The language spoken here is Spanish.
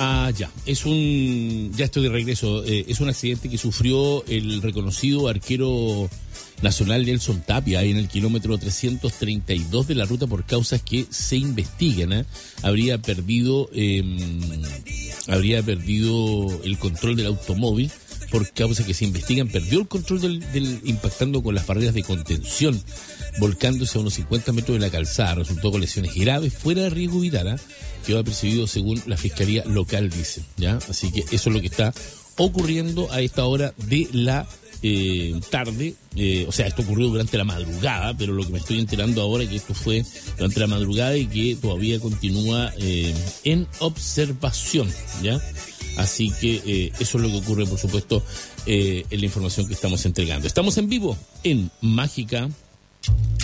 Ya estoy de regreso. Es un accidente que sufrió el reconocido arquero nacional Nelson Tapia ahí en el kilómetro 332 de la ruta por causas que se investigan. Habría perdido el control del automóvil por causas que se investigan. Perdió el control del impactando con las barreras de contención, volcándose a unos 50 metros de la calzada. Resultó con lesiones graves, fuera de riesgo vital, quedó apercibido según la fiscalía local, dice, ¿ya? Así que eso es lo que está ocurriendo a esta hora de la tarde. O sea, esto ocurrió durante la madrugada, pero lo que me estoy enterando ahora es que esto fue durante la madrugada y que todavía continúa en observación, ¿ya? Así que eso es lo que ocurre, por supuesto, en la información que estamos entregando. Estamos en vivo en Mágica